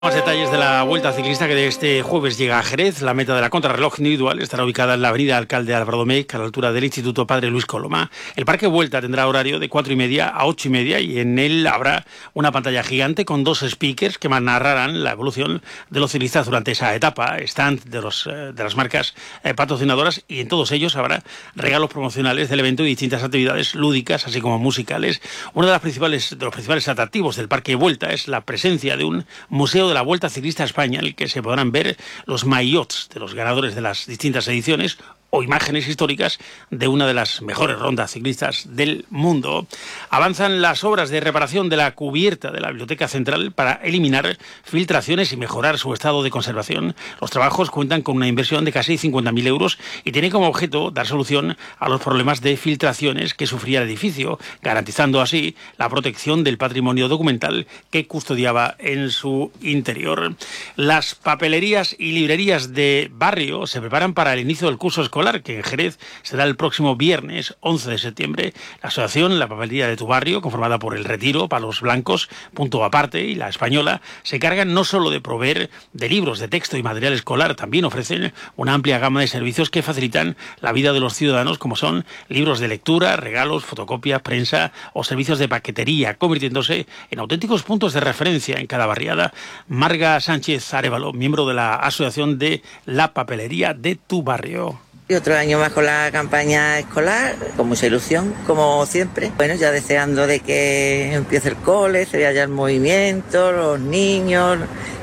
Más detalles de la Vuelta Ciclista que de este jueves llega a Jerez. La meta de la contrarreloj individual estará ubicada en la avenida Alcalde Álvaro Domecq, a la altura del Instituto Padre Luis Coloma. El Parque Vuelta tendrá horario de 4:30 a 8:30 y en él habrá una pantalla gigante con 2 speakers que narrarán la evolución de los ciclistas durante esa etapa, stand de las marcas patrocinadoras, y en todos ellos habrá regalos promocionales del evento y distintas actividades lúdicas, así como musicales. Uno de los principales atractivos del Parque Vuelta es la presencia de un museo de la Vuelta Ciclista a España, en el que se podrán ver los maillots de los ganadores de las distintas ediciones o imágenes históricas de una de las mejores rondas ciclistas del mundo. Avanzan las obras de reparación de la cubierta de la Biblioteca Central para eliminar filtraciones y mejorar su estado de conservación. Los trabajos cuentan con una inversión de casi 50.000 euros y tienen como objeto dar solución a los problemas de filtraciones que sufría el edificio, garantizando así la protección del patrimonio documental que custodiaba en su interior. Las papelerías y librerías de barrio se preparan para el inicio del curso escolar, que en Jerez será el próximo viernes 11 de septiembre. La asociación La Papelería de tu Barrio, conformada por El Retiro, Palos Blancos, Punto Aparte y La Española, se encargan no solo de proveer de libros de texto y material escolar, también ofrecen una amplia gama de servicios que facilitan la vida de los ciudadanos, como son libros de lectura, regalos, fotocopias, prensa o servicios de paquetería, convirtiéndose en auténticos puntos de referencia en cada barriada. Marga Sánchez Arévalo, miembro de la asociación de La Papelería de tu Barrio. Y otro año más con la campaña escolar, con mucha ilusión, como siempre. Bueno, ya deseando de que empiece el cole, se vea ya el movimiento, los niños.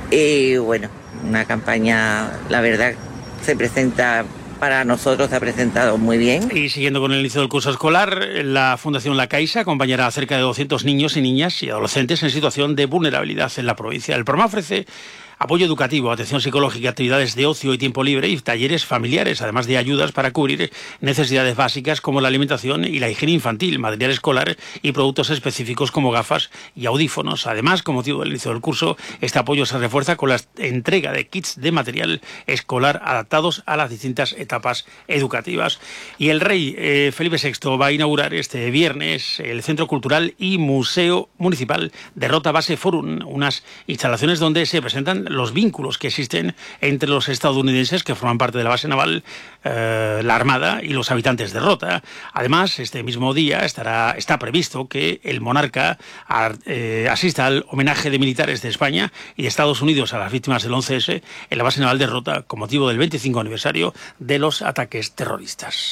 Y bueno, una campaña, la verdad, se presenta... Para nosotros se ha presentado muy bien. Y siguiendo con el inicio del curso escolar, la Fundación La Caixa acompañará a cerca de 200 niños y niñas y adolescentes en situación de vulnerabilidad en la provincia. El programa ofrece apoyo educativo, atención psicológica, actividades de ocio y tiempo libre y talleres familiares, además de ayudas para cubrir necesidades básicas como la alimentación y la higiene infantil, material escolar y productos específicos como gafas y audífonos. Además, con motivo del inicio del curso, este apoyo se refuerza con la entrega de kits de material escolar adaptados a las distintas etapas educativas. Y el rey Felipe VI va a inaugurar este viernes el Centro Cultural y Museo Municipal de Rota Base Forum, unas instalaciones donde se presentan los vínculos que existen entre los estadounidenses que forman parte de la base naval, la Armada y los habitantes de Rota. Además, este mismo día está previsto que el monarca asista al homenaje de militares de España y de Estados Unidos a las víctimas del 11S en la base naval de Rota con motivo del 25 aniversario de los ataques terroristas.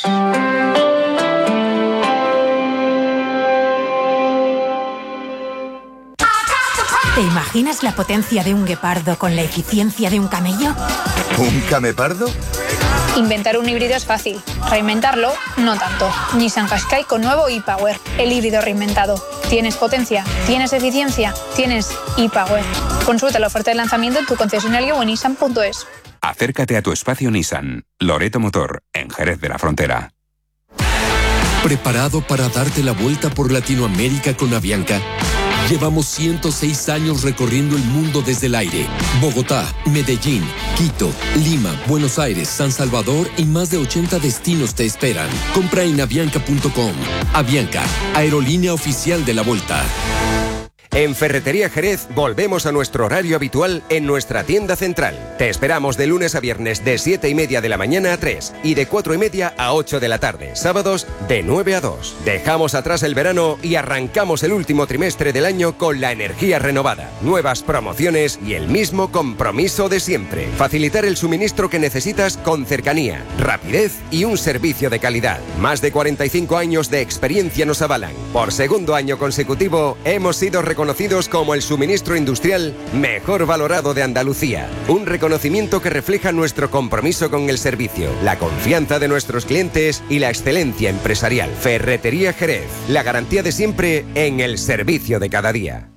¿Te imaginas la potencia de un guepardo con la eficiencia de un camello? ¿Un camepardo? Inventar un híbrido es fácil, reinventarlo no tanto. Nissan Qashqai con nuevo e-Power, el híbrido reinventado. ¿Tienes potencia? ¿Tienes eficiencia? ¿Tienes e-Power? Consulta la oferta de lanzamiento en tu concesionario o en nissan.es. Acércate a tu espacio Nissan, Loreto Motor, en Jerez de la Frontera. ¿Preparado para darte la vuelta por Latinoamérica con Avianca? Llevamos 106 años recorriendo el mundo desde el aire. Bogotá, Medellín, Quito, Lima, Buenos Aires, San Salvador y más de 80 destinos te esperan. Compra en avianca.com. Avianca, aerolínea oficial de la Vuelta. En Ferretería Jerez volvemos a nuestro horario habitual en nuestra tienda central. Te esperamos de lunes a viernes de 7:30 de la mañana a 3 y de 4:30 a 8 de la tarde. Sábados de 9 a 2. Dejamos atrás el verano y arrancamos el último trimestre del año con la energía renovada, nuevas promociones y el mismo compromiso de siempre. Facilitar el suministro que necesitas con cercanía, rapidez y un servicio de calidad. Más de 45 años de experiencia nos avalan. Por segundo año consecutivo hemos sido reconocidos como el suministro industrial mejor valorado de Andalucía. Un reconocimiento que refleja nuestro compromiso con el servicio, la confianza de nuestros clientes y la excelencia empresarial. Ferretería Jerez, la garantía de siempre en el servicio de cada día.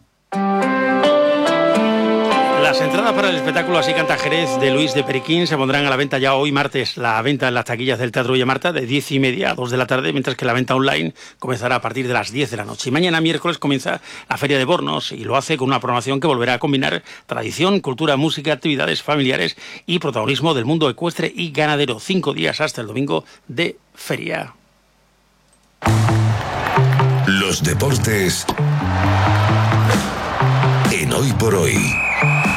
Las entradas para el espectáculo Así canta Jerez de Luis de Periquín se pondrán a la venta ya hoy martes. La venta en las taquillas del Teatro Villamarta de 10:30 a 2 de la tarde, mientras que la venta online comenzará a partir de las 10 de la noche. Y mañana miércoles comienza la Feria de Bornos y lo hace con una programación que volverá a combinar tradición, cultura, música, actividades familiares y protagonismo del mundo ecuestre y ganadero. 5 días hasta el domingo de feria. Los deportes en Hoy por Hoy.